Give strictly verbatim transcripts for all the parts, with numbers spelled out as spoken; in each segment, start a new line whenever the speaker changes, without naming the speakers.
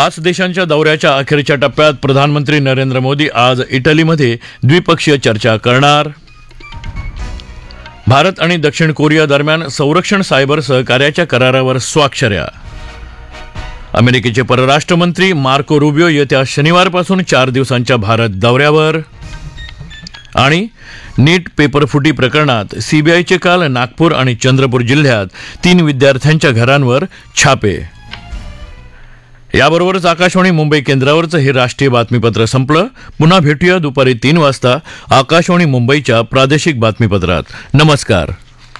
पाच देशांच्या दौऱ्याच्या अखेरच्या टप्प्यात प्रधानमंत्री नरेंद्र मोदी आज इटलीमध्ये द्विपक्षीय चर्चा करणार. भारत आणि दक्षिण कोरिया दरम्यान संरक्षण सायबर सहकार्याच्या करारावर स्वाक्षऱ्या. अमेरिकेचे परराष्ट्र मंत्री मार्को रुबियो येत्या शनिवारपासून चार दिवसांच्या भारत दौऱ्यावर. आणि नीट पेपरफुटी प्रकरणात सीबीआयचे काल नागपूर आणि चंद्रपूर जिल्ह्यात तीन विद्यार्थ्यांच्या घरांवर छापे. याबरोबरच आकाशवाणी मुंबई केंद्रावरचं हे राष्ट्रीय बातमीपत्र संपलं. पुन्हा भेटूया दुपारी तीन वाजता आकाशवाणी मुंबईच्या प्रादेशिक बातमीपत्रात. नमस्कार.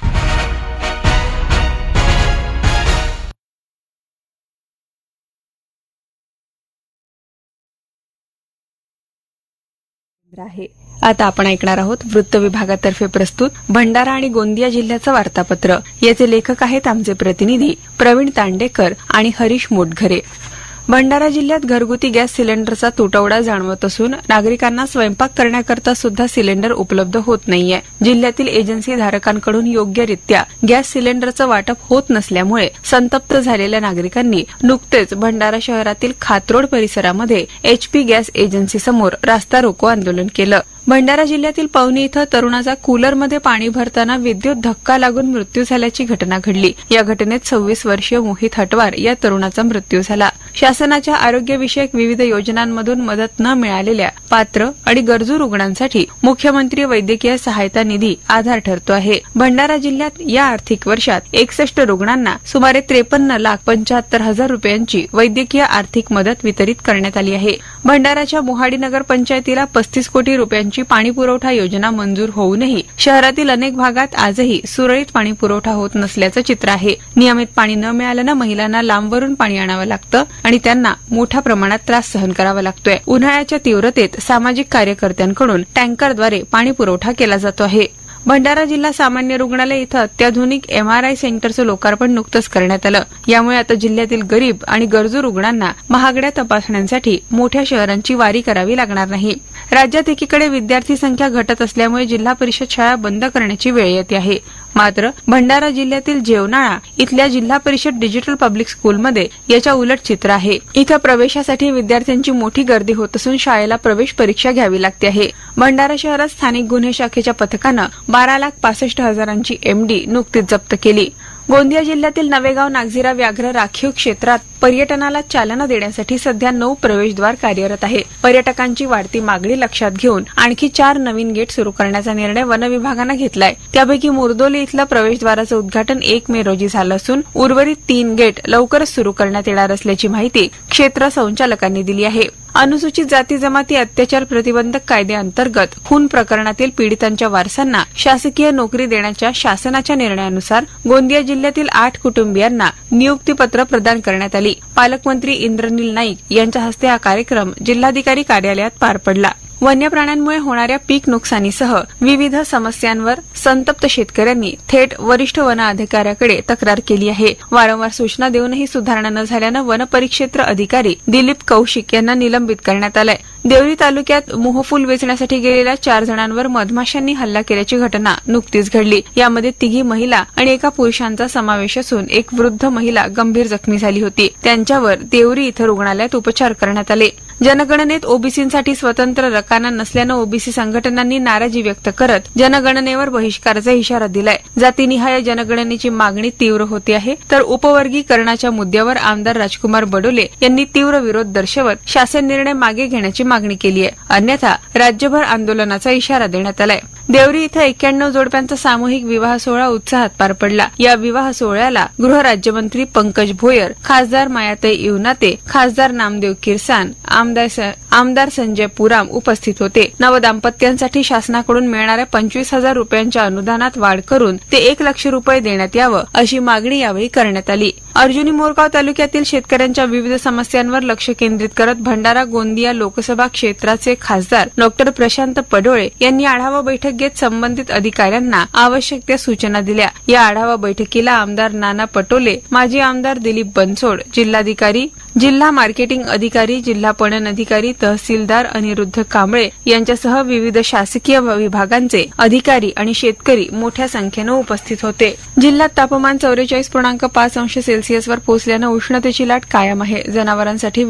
आहे आता आपण ऐकणार आहोत वृत्त विभागातर्फे प्रस्तुत भंडारा आणि गोंदिया जिल्ह्याचं वार्तापत्र. याचे लेखक आहेत आमचे प्रतिनिधी प्रवीण तांडेकर आणि हरीश मोटघरे. भंडारा जिल्ह्यात घरगुती गॅस सिलेंडरचा तुटवडा जाणवत असून नागरिकांना स्वयंपाक करण्याकरता सुद्धा सिलेंडर उपलब्ध होत नाहीये. जिल्ह्यातील एजन्सी धारकांकडून योग्यरित्या गॅस सिलेंडरचं वाटप होत नसल्यामुळे संतप्त झालेल्या नागरिकांनी नुकतेच भंडारा शहरातील खातरोड परिसरामध्ये एचपी गॅस एजन्सीसमोर रास्ता रोको आंदोलन केलं. भंडारा जिल्ह्यातील पवनी इथं तरुणाचा कूलरमध्ये पाणी भरताना विद्युत धक्का लागून मृत्यू झाल्याची घटना घडली. या घटनेत सव्वीस वर्षीय मोहित हटवार या तरुणाचा मृत्यू झाला. शासनाच्या आरोग्यविषयक विविध योजनांमधून मदत न मिळालेल्या पात्र आणि गरजू रुग्णांसाठी मुख्यमंत्री वैद्यकीय सहायता निधी आधार ठरतो आहे. भंडारा जिल्ह्यात या आर्थिक वर्षात एकसष्ट रुग्णांना सुमारे त्रेपन्न लाख पंच्याहत्तर हजार रुपयांची वैद्यकीय आर्थिक मदत वितरित करण्यात आली आहे. भंडाराच्या मोहाडी नगर पंचायतीला पस्तीस कोटी रुपयांची पाणीपुरवठा योजना मंजूर होऊनही शहरातील अनेक भागात आजही सुरळीत पाणीपुरवठा होत नसल्याचं चित्र आहे. नियमित पाणी न मिळाल्यानं महिलांना लांबवरून पाणी आणावं लागतं आणि त्यांना मोठ्या प्रमाणात त्रास सहन करावा लागतोय. उन्हाळ्याच्या तीव्रतेत सामाजिक कार्यकर्त्यांकडून टँकरद्वारे पाणीपुरवठा केला जातो आहे. भंडारा जिल्हा सामान्य रुग्णालय इथं अत्याधुनिक एमआरआय सेंटरचं लोकार्पण नुकतंच करण्यात आलं. यामुळे आता जिल्ह्यातील गरीब आणि गरजू रुग्णांना महागड्या तपासण्यांसाठी मोठ्या शहरांची वारी करावी लागणार नाही. राज्यात एकीकडे विद्यार्थी संख्या घटत असल्यामुळे जिल्हा परिषद शाळा बंद करण्याची वेळ येते आहे. मात्र भंडारा जिल्ह्यातील जेवनाळा इथल्या जिल्हा परिषद डिजिटल पब्लिक स्कूलमध्ये याच्या उलट चित्र आहे. इथं प्रवेशासाठी विद्यार्थ्यांची मोठी गर्दी होत असून शाळेला प्रवेश परीक्षा घ्यावी लागते आहे. भंडारा शहरात स्थानिक गुन्हे शाखेच्या पथकानं बारा लाख पासष्ट हजारांची एमडी नुकतीच जप्त केली. गोंदिया जिल्ह्यातील नवेगाव नागझिरा व्याघ्र राखीव क्षेत्रात पर्यटनाला चालना देण्यासाठी सध्या नऊ प्रवेशद्वार कार्यरत आहे. पर्यटकांची वाढती मागणी लक्षात घेऊन आणखी चार नवीन गेट सुरू करण्याचा निर्णय वन विभागानं घेतलाय. त्यापैकी मुरदोली इथलं प्रवेशद्वाराचं उद्घाटन एक मे रोजी झालं असून उर्वरित तीन गेट लवकरच सुरू करण्यात येणार असल्याची माहिती क्षेत्र संचालकांनी दिली आहे. अनुसूचित जाती जमाती अत्याचार प्रतिबंधक कायद्याअंतर्गत खून प्रकरणातील पीडितांच्या वारसांना शासकीय नोकरी देण्याच्या शासनाच्या निर्णयानुसार गोंदिया जिल्ह्यातील आठ कुटुंबियांना नियुक्तीपत्र प्रदान करण्यात आली. पालकमंत्री इंद्रनील नाईक यांच्या हस्ते हा कार्यक्रम जिल्हाधिकारी कार्यालयात पार पडला. वन्य प्राण्यांमुळे होणाऱ्या पीक नुकसानीसह विविध समस्यांवर संतप्त शेतकऱ्यांनी थेट वरिष्ठ वन अधिकाऱ्याकडे तक्रार केली आहे. वारंवार सूचना देऊनही सुधारणा न झाल्यानं वन परिक्षेत्र अधिकारी दिलीप कौशिक यांना निलंबित करण्यात आलंय. देवरी तालुक्यात मोहफूल वेचण्यासाठी गेलेल्या चार जणांवर मधमाशांनी हल्ला केल्याची घटना नुकतीच घडली. यामध्ये तिघी महिला आणि एका पुरुषांचा समावेश असून एक वृद्ध महिला गंभीर जखमी झाली होती. त्यांच्यावर देवरी इथं रुग्णालयात उपचार करण्यात आले. जनगणनेत ओबीसींसाठी स्वतंत्र रकाना नसल्यानं ओबीसी संघटनांनी नाराजी व्यक्त करत जनगणनेवर बहिष्काराचा इशारा दिलाय. जातीनिहाय जनगणनेची मागणी तीव्र होती आहे तर उपवर्गीकरणाच्या मुद्द्यावर आमदार राजकुमार बडोले यांनी तीव्र विरोध दर्शवत शासन निर्णय मागे घेण्याची मागणी केली आहे. अन्यथा राज्यभर आंदोलनाचा इशारा देण्यात आलाय. देवरी इथं एक्क्याण्णव जोडप्यांचा सामूहिक विवाह सोहळा उत्साहात पार पडला. या विवाह सोहळ्याला गृहराज्यमंत्री पंकज भोयर, खासदार मायाताई इवनाते, खासदार नामदेव किरसान, आमदार आमदार संजय पुराम उपस्थित होते. नवदाम्पत्यांसाठी शासनाकडून मिळणाऱ्या पंचवीस हजार रुपयांच्या अनुदानात वाढ करून ते एक लक्ष रुपये देण्यात यावं अशी मागणी यावेळी करण्यात आली. अर्जुनी मोरगाव तालुक्यातील शेतकऱ्यांच्या विविध समस्यांवर लक्ष केंद्रित करत भंडारा गोंदिया लोकसभा क्षेत्राचे खासदार डॉक्टर प्रशांत पडोळे यांनी आढावा बैठक घेत संबंधित अधिकाऱ्यांना आवश्यक त्या सूचना दिल्या. या आढावा बैठकीला आमदार नाना पटोले, माजी आमदार दिलीप बनसोड, जिल्हाधिकारी, जिल्हा मार्केटिंग अधिकारी, जिल्हा पणन अधिकारी, तहसीलदार अनिरुद्ध कांबळे यांच्यासह विविध शासकीय विभागांचे अधिकारी आणि शेतकरी मोठ्या संख्येनं उपस्थित होते. जिल्ह्यात तापमान चौवेचाळीस पूर्णांक पाच अंश सेल्सिअसवर पोहोचल्यानं उष्णतेची लाट कायम आहे. जनावरांसाठी